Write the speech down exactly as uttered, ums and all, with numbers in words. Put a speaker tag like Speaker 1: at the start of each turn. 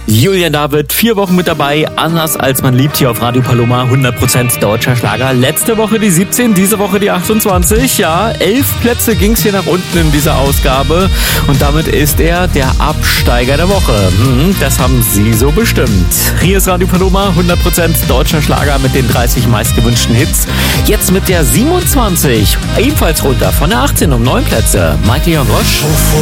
Speaker 1: Julian David, vier Wochen mit dabei, anders als man liebt hier auf Radio Paloma, hundert Prozent deutscher Schlager. Letzte Woche die siebzehn, diese Woche die achtundzwanzig, ja, elf Plätze ging es hier nach unten in dieser Ausgabe und damit ist er der Absteiger der Woche. Hm, das haben Sie so bestimmt. Hier ist Radio Paloma, hundert Prozent deutscher Schlager mit den dreißig meistgewünschten Hits. Jetzt mit der siebenundzwanzig, ebenfalls runter von der achtzehn um neun Plätze. Mighty Young Rush.